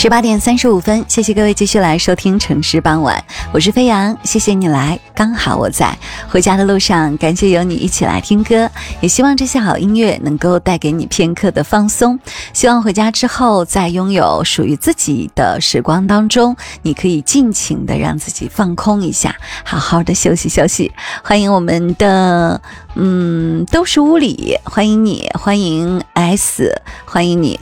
18:35，谢谢各位继续来收听城市傍晚，我是飞扬，谢谢你来，刚好我在回家的路上，感谢有你一起来听歌，也希望这些好音乐能够带给你片刻的放松，希望回家之后在拥有属于自己的时光当中，你可以尽情的让自己放空一下，好好的休息休息。欢迎我们的都是屋里，欢迎你，欢迎 S， 欢迎你，